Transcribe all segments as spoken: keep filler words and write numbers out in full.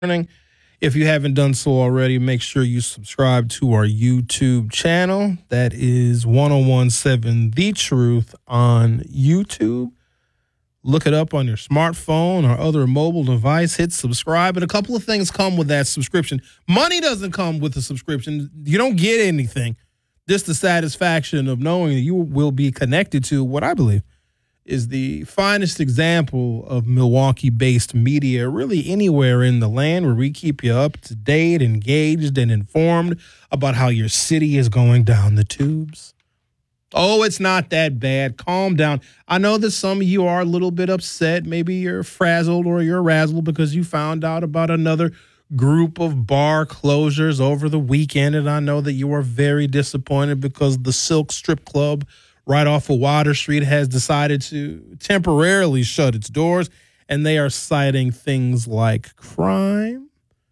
morning. If you haven't done so already, make sure you subscribe to our YouTube channel. That is ten seventeen The Truth on YouTube. Look it up on your smartphone or other mobile device. Hit subscribe. And a couple of things come with that subscription. Money doesn't come with the subscription. You don't get anything. Just the satisfaction of knowing that you will be connected to what I believe is the finest example of Milwaukee-based media really anywhere in the land, where we keep you up to date, engaged, and informed about how your city is going down the tubes. Oh, it's not that bad. Calm down. I know that some of you are a little bit upset. Maybe you're frazzled or you're razzled because you found out about another group of bar closures over the weekend, and I know that you are very disappointed because the Silk Strip Club right off of Water Street has decided to temporarily shut its doors, and they are citing things like crime.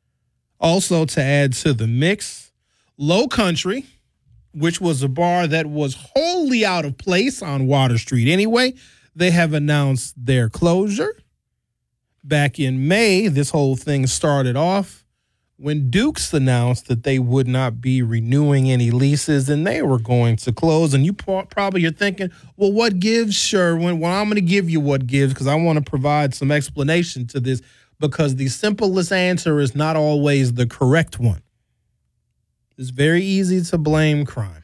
Also, to add to the mix, Low Country, which was a bar that was wholly out of place on Water Street anyway, they have announced their closure. Back in May, this whole thing started off when Duke's announced that they would not be renewing any leases and they were going to close. And you probably are thinking, well, what gives, Sherwin? Well, I'm going to give you what gives because I want to provide some explanation to this, because the simplest answer is not always the correct one. It's very easy to blame crime.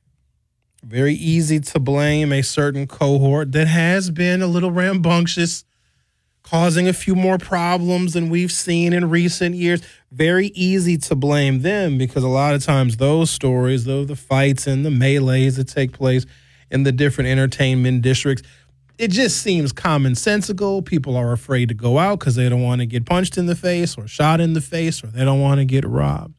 Very easy to blame a certain cohort that has been a little rambunctious, causing a few more problems than we've seen in recent years. Very easy to blame them because a lot of times those stories, though, the fights and the melees that take place in the different entertainment districts, it just seems commonsensical. People are afraid to go out because they don't want to get punched in the face or shot in the face, or they don't want to get robbed.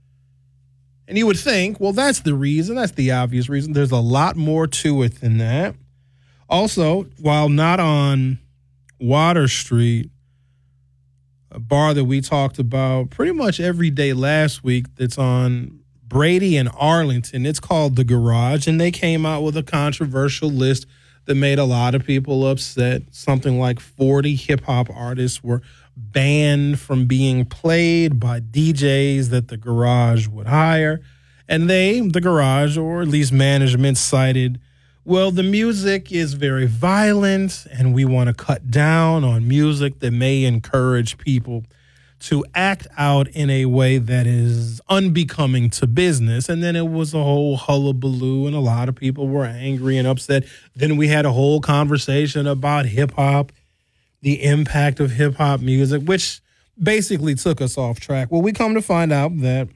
And you would think, well, that's the reason. That's the obvious reason. There's a lot more to it than that. Also, while not on Water Street, a bar that we talked about pretty much every day last week that's on Brady and Arlington, it's called The Garage, and they came out with a controversial list that made a lot of people upset. Something like forty hip-hop artists were banned from being played by D Js that The Garage would hire, and they, The Garage, or at least management, cited, well, the music is very violent, and we want to cut down on music that may encourage people to act out in a way that is unbecoming to business. And then it was a whole hullabaloo, and a lot of people were angry and upset. Then we had a whole conversation about hip-hop, the impact of hip-hop music, which basically took us off track. Well, we come to find out that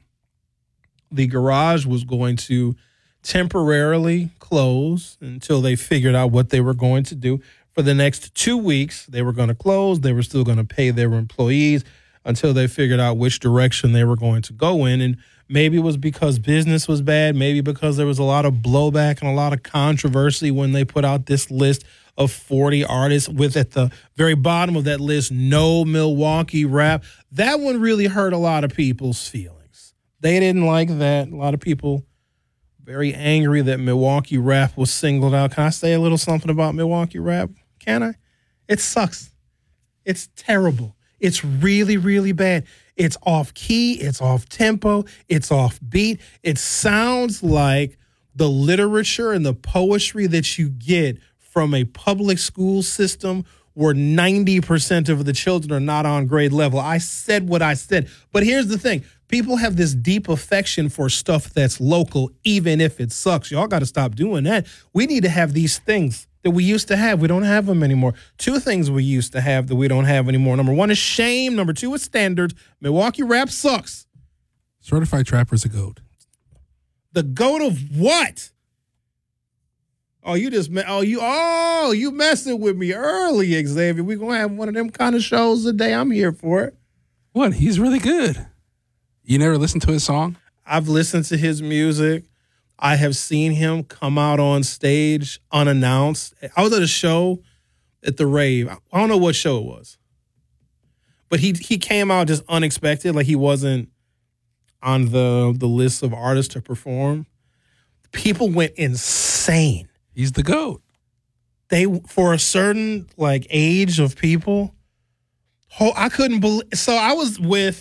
The Garage was going to temporarily close until they figured out what they were going to do. For the next two weeks, they were going to close. They were still going to pay their employees until they figured out which direction they were going to go in. And maybe it was because business was bad. Maybe because there was a lot of blowback and a lot of controversy when they put out this list of forty artists with, at the very bottom of that list, no Milwaukee rap. That one really hurt a lot of people's feelings. They didn't like that. A lot of people very angry that Milwaukee rap was singled out. Can I say a little something about Milwaukee rap? Can I? It sucks. It's terrible. It's really, really bad. It's off key. It's off tempo. It's off beat. It sounds like the literature and the poetry that you get from a public school system where ninety percent of the children are not on grade level. I said what I said. But here's the thing. People have this deep affection for stuff that's local, even if it sucks. Y'all got to stop doing that. We need to have these things that we used to have. We don't have them anymore. Two things we used to have that we don't have anymore. Number one is shame. Number two is standards. Milwaukee rap sucks. Certified Trapper's a goat. The goat of what? Oh, you just, oh, you, oh, you messing with me early, Xavier. We're going to have one of them kind of shows today. I'm here for it. What? He's really good. You never listened to his song? I've listened to his music. I have seen him come out on stage unannounced. I was at a show at the Rave. I don't know what show it was. But he he came out just unexpected, like he wasn't on the, the list of artists to perform. People went insane. He's the GOAT. They, for a certain like age of people, I couldn't believe. So I was with